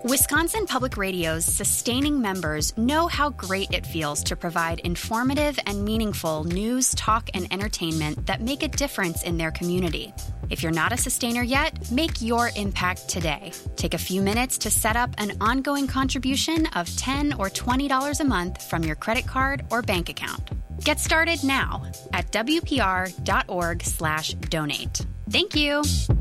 Wisconsin Public Radio's sustaining members know how great it feels to provide informative and meaningful news, talk, and entertainment that make a difference in their community. If you're not a sustainer yet, make your impact today. Take a few minutes to set up an ongoing contribution of $10 or $20 a month from your credit card or bank account. Get started now at wpr.org/donate. Thank you.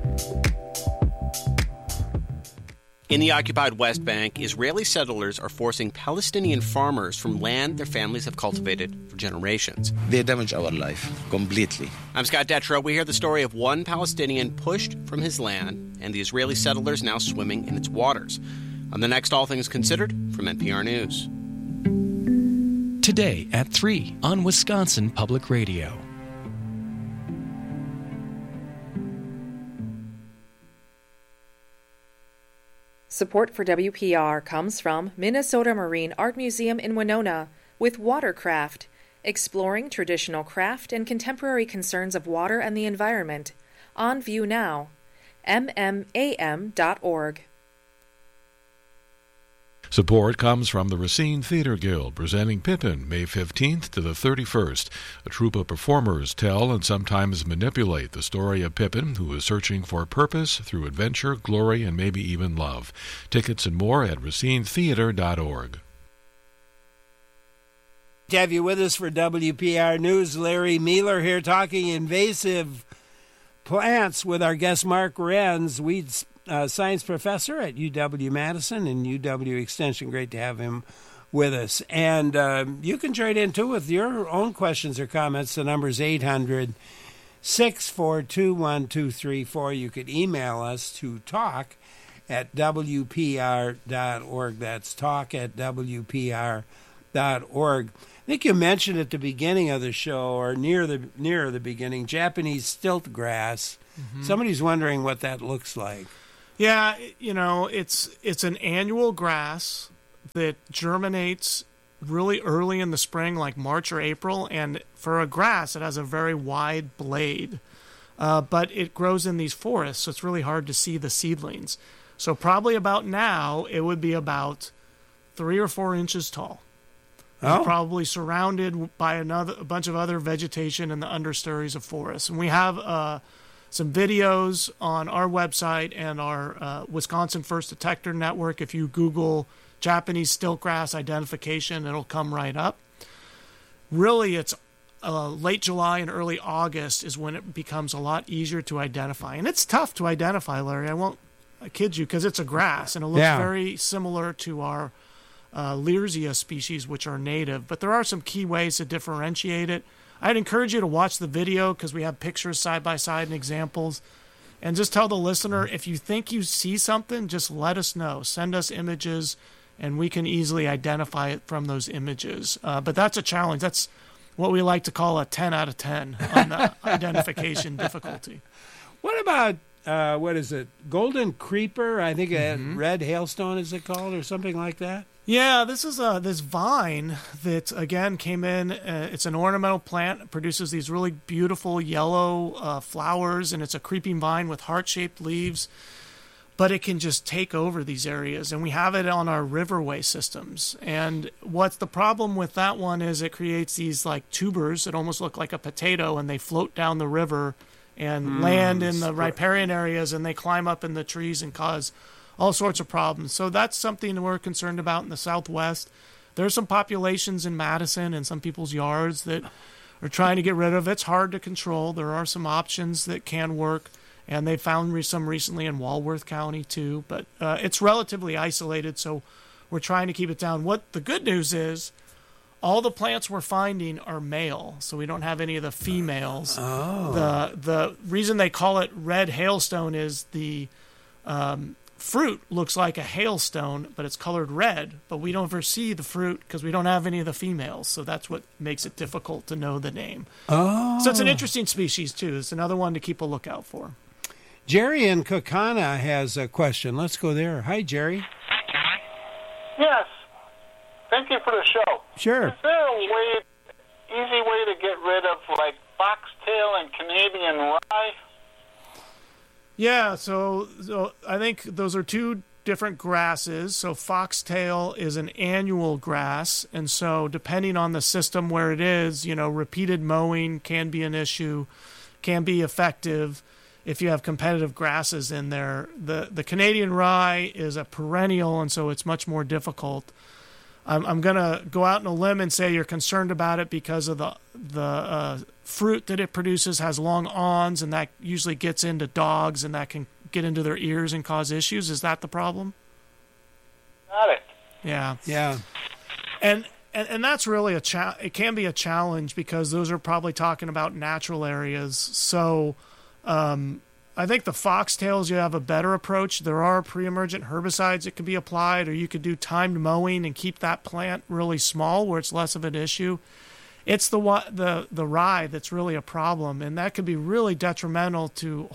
In the occupied West Bank, Israeli settlers are forcing Palestinian farmers from land their families have cultivated for generations. They damage our life completely. I'm Scott Detrow. We hear the story of one Palestinian pushed from his land and the Israeli settlers now swimming in its waters. On the next All Things Considered from NPR News. Today at 3 on Wisconsin Public Radio. Support for WPR comes from Minnesota Marine Art Museum in Winona with Watercraft, exploring traditional craft and contemporary concerns of water and the environment. On view now. MMAM.org. Support comes from the Racine Theater Guild, presenting Pippin May 15th to the 31st. A troupe of performers tell and sometimes manipulate the story of Pippin, who is searching for purpose through adventure, glory, and maybe even love. Tickets and more at racinetheater.org. To have you with us for WPR News, Larry Mealer here talking invasive plants with our guest Mark Renz, weeds science professor at UW-Madison and UW Extension. Great to have him with us. And you can join in, too, with your own questions or comments. The number is 800-642-1234. You could email us to talk at WPR.org. That's talk at WPR.org. I think you mentioned at the beginning of the show, or near the beginning, Japanese stilt grass. Mm-hmm. Somebody's wondering what that looks like. Yeah, you know, it's an annual grass that germinates really early in the spring, like March or April, and for a grass, it has a very wide blade. But it grows in these forests, so it's really hard to see the seedlings. So probably about now, it would be about 3 or 4 inches tall. Oh. Probably surrounded by a bunch of other vegetation in the understories of forests. And we have some videos on our website and our Wisconsin First Detector Network. If you Google Japanese stiltgrass identification, it'll come right up. Really, it's late July and early August is when it becomes a lot easier to identify. And it's tough to identify, Larry. I won't kid you, because it's a grass, and it looks very similar to our Learsia species, which are native. But there are some key ways to differentiate it. I'd encourage you to watch the video because we have pictures side by side and examples. And just tell the listener, if you think you see something, just let us know. Send us images, and we can easily identify it from those images. But that's a challenge. That's what we like to call a 10 out of 10 on the identification difficulty. What about, what is it, golden creeper? I think a red hailstone, is it called, or something like that? Yeah, this is this vine that, again, came in. It's an ornamental plant. It produces these really beautiful yellow flowers, and it's a creeping vine with heart-shaped leaves. But it can just take over these areas, and we have it on our riverway systems. And what's the problem with that one is it creates these like tubers that almost look like a potato, and they float down the river and land in the riparian areas, and they climb up in the trees and cause all sorts of problems. So that's something we're concerned about in the Southwest. There's some populations in Madison and some people's yards that are trying to get rid of it. It's hard to control. There are some options that can work, and they found some recently in Walworth County too. But it's relatively isolated, so we're trying to keep it down. What the good news is, all the plants we're finding are male, so we don't have any of the females. Oh. The reason they call it red hailstone is the fruit looks like a hailstone, but it's colored red, but we don't ever see the fruit because we don't have any of the females, so that's what makes it difficult to know the name. Oh. So it's an interesting species, too. It's another one to keep a lookout for. Jerry in Kaukauna has a question. Let's go there. Hi, Jerry. Yes. Thank you for the show. Sure. Is there a easy way to get rid of, like, foxtail and Canadian rye? Yeah, so I think those are two different grasses. So foxtail is an annual grass, and so depending on the system where it is, repeated mowing can be an issue, can be effective if you have competitive grasses in there. The Canadian rye is a perennial, and so it's much more difficult. I'm going to go out on a limb and say you're concerned about it because of the fruit that it produces has long awns, and that usually gets into dogs, and that can get into their ears and cause issues. Is that the problem? Got it. Yeah. Yeah. And that's really it can be a challenge because those are probably talking about natural areas. So I think the foxtails, you have a better approach. There are pre-emergent herbicides that can be applied, or you could do timed mowing and keep that plant really small where it's less of an issue. It's the rye that's really a problem, and that could be really detrimental to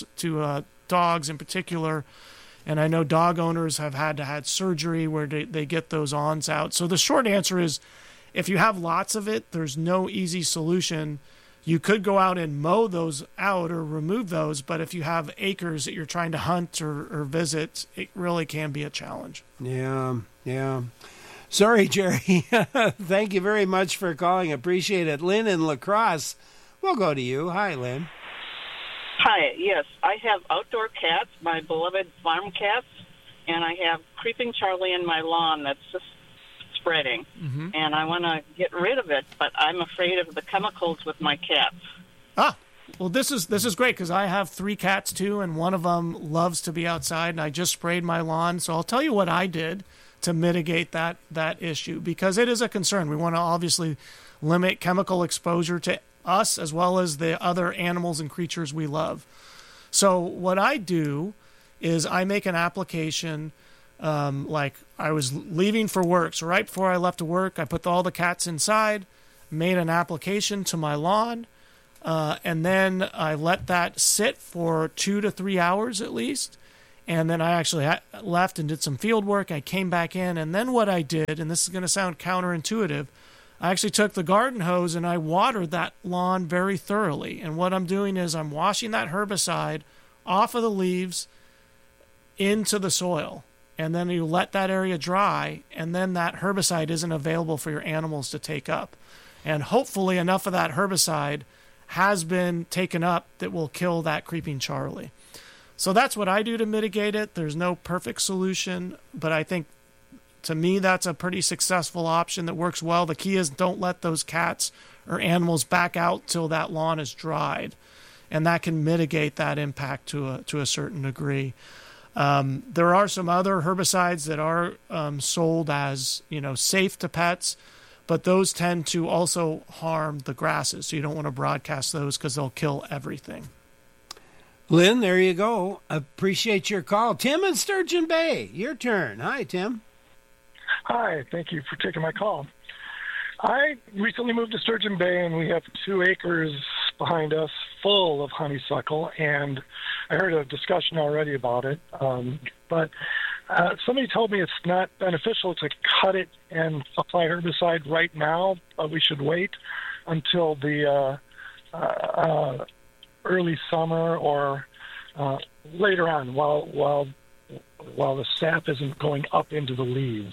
dogs in particular. And I know dog owners have had surgery where they get those awns out. So the short answer is, if you have lots of it, there's no easy solution. You could go out and mow those out or remove those, but if you have acres that you're trying to hunt or visit, it really can be a challenge. Yeah. Sorry, Jerry. Thank you very much for calling. Appreciate it. Lynn in La Crosse, we'll go to you. Hi, Lynn. Hi, yes. I have outdoor cats, my beloved farm cats, and I have Creeping Charlie in my lawn that's just spreading, and I want to get rid of it, but I'm afraid of the chemicals with my cats. Well, this is great because I have 3 cats too, and one of them loves to be outside, and I just sprayed my lawn. So I'll tell you what I did to mitigate that issue, because it is a concern. We want to obviously limit chemical exposure to us as well as the other animals and creatures we love. So what I do is I make an application. Like I was leaving for work. So right before I left to work, I put all the cats inside, made an application to my lawn, and then I let that sit for 2 to 3 hours at least. And then I actually left and did some field work. I came back in, and then what I did, and this is going to sound counterintuitive, I actually took the garden hose and I watered that lawn very thoroughly. And what I'm doing is I'm washing that herbicide off of the leaves into the soil. And then you let that area dry, and then that herbicide isn't available for your animals to take up. And hopefully enough of that herbicide has been taken up that will kill that Creeping Charlie. So that's what I do to mitigate it. There's no perfect solution, but I think to me that's a pretty successful option that works well. The key is don't let those cats or animals back out till that lawn is dried, and that can mitigate that impact to a certain degree. There are some other herbicides that are sold as safe to pets, but those tend to also harm the grasses. So you don't want to broadcast those because they'll kill everything. Lynn, there you go. Appreciate your call. Tim in Sturgeon Bay, your turn. Hi, Tim. Hi, thank you for taking my call. I recently moved to Sturgeon Bay, and we have 2 acres behind us full of honeysuckle, and I heard a discussion already about it. But somebody told me it's not beneficial to cut it and apply herbicide right now, but we should wait until the early summer or later on while the sap isn't going up into the leaves.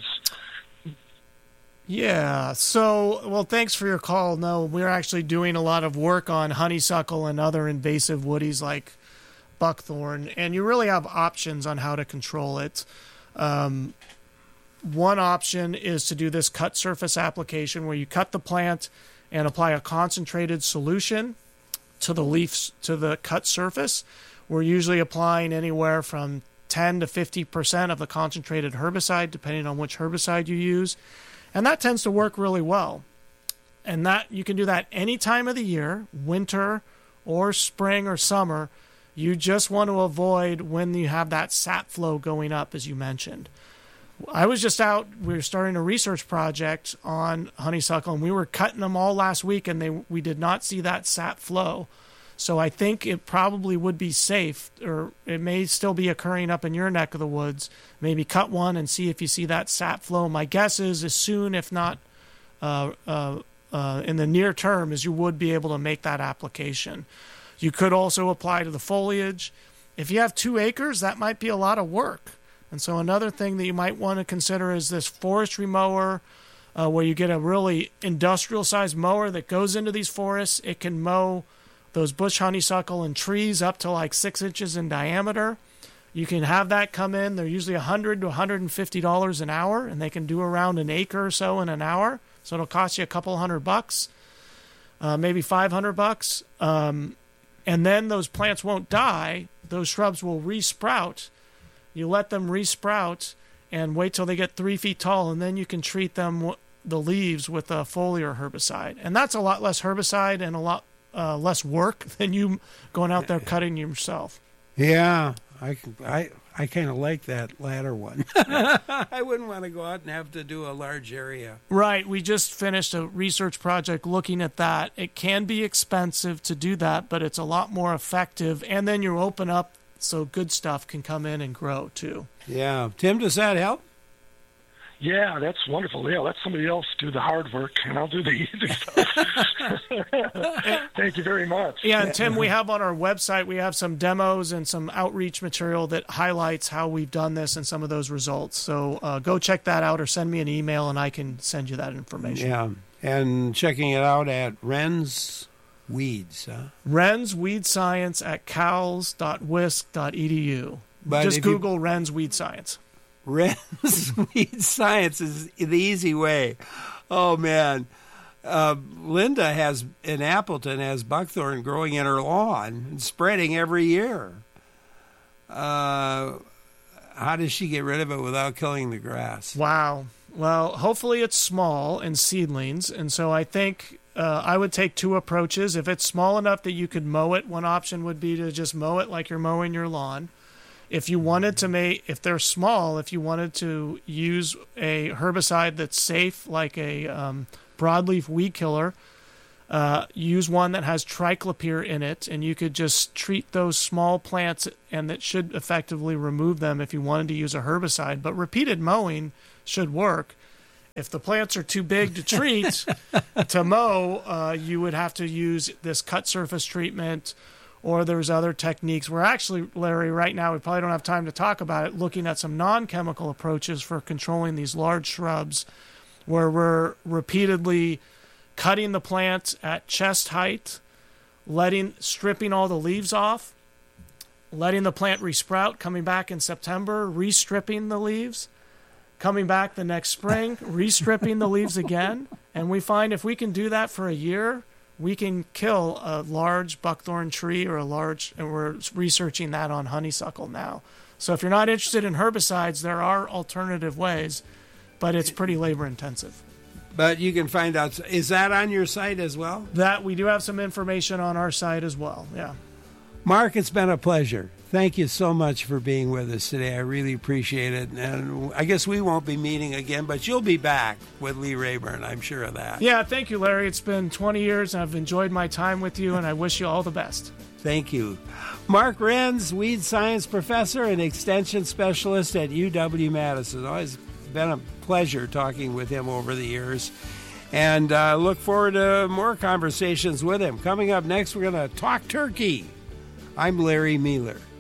Yeah. So, well, thanks for your call. No, we're actually doing a lot of work on honeysuckle and other invasive woodies like buckthorn, and you really have options on how to control it. One option is to do this cut surface application where you cut the plant and apply a concentrated solution to the leaves, to the cut surface. We're usually applying anywhere from 10 to 50% of the concentrated herbicide, depending on which herbicide you use. And that tends to work really well. And that you can do that any time of the year, winter or spring or summer. You just want to avoid when you have that sap flow going up, as you mentioned. I was just out, we were starting a research project on honeysuckle, and we were cutting them all last week, and we did not see that sap flow. So I think it probably would be safe, or it may still be occurring up in your neck of the woods. Maybe cut one and see if you see that sap flow. My guess is as soon, if not in the near term, as you would be able to make that application. You could also apply to the foliage. If you have 2 acres, that might be a lot of work. And so another thing that you might want to consider is this forestry mower, where you get a really industrial-sized mower that goes into these forests. It can mow those bush honeysuckle and trees up to like 6 inches in diameter. You can have that come in. They're usually $100 to $150 an hour, and they can do around an acre or so in an hour. So it'll cost you a couple $100, maybe $500. And then those plants won't die. Those shrubs will resprout. You let them resprout and wait till they get 3 feet tall, and then you can treat them, the leaves, with a foliar herbicide. And that's a lot less herbicide and a lot less work than you going out there cutting yourself. Yeah, I kind of like that latter one. I wouldn't want to go out and have to do a large area. Right. We just finished a research project looking at that. It can be expensive to do that, but it's a lot more effective. And then you open up so good stuff can come in and grow too. Yeah. Tim, does that help? Yeah, that's wonderful. Yeah, let somebody else do the hard work, and I'll do the easy stuff. Thank you very much. Yeah, and Tim, we have on our website, we have some demos and some outreach material that highlights how we've done this and some of those results. So go check that out or send me an email, and I can send you that information. Yeah, and checking it out at Wren's Weeds. Wren's Weed Science at cals.wisc.edu. Just Google Wren's Weed Science. Wren's Weed Science is the easy way. Oh, man. Linda in Appleton has buckthorn growing in her lawn and spreading every year. How does she get rid of it without killing the grass? Wow. Well, hopefully it's small and seedlings. And so I think I would take two approaches. If it's small enough that you could mow it, one option would be to just mow it like you're mowing your lawn. If you wanted to if they're small, if you wanted to use a herbicide that's safe, like a broadleaf weed killer, use one that has triclopyr in it, and you could just treat those small plants, and that should effectively remove them if you wanted to use a herbicide. But repeated mowing should work. If the plants are too big to treat, to mow, you would have to use this cut surface treatment, or there's other techniques. We're actually, Larry, right now, we probably don't have time to talk about it, looking at some non-chemical approaches for controlling these large shrubs, where we're repeatedly cutting the plant at chest height, stripping all the leaves off, letting the plant resprout, coming back in September, restripping the leaves, coming back the next spring, restripping the leaves again. And we find if we can do that for a year, we can kill a large buckthorn tree and we're researching that on honeysuckle now. So if you're not interested in herbicides, there are alternative ways, but it's pretty labor intensive. But you can find out, is that on your site as well? That we do have some information on our site as well, yeah. Mark, it's been a pleasure. Thank you so much for being with us today. I really appreciate it. And I guess we won't be meeting again, but you'll be back with Lee Rayburn. I'm sure of that. Yeah, thank you, Larry. It's been 20 years, and I've enjoyed my time with you, and I wish you all the best. Thank you. Mark Wren's Weed Science Professor and Extension Specialist at UW-Madison. Always been a pleasure talking with him over the years. And look forward to more conversations with him. Coming up next, we're going to talk turkey. I'm Larry Mealer.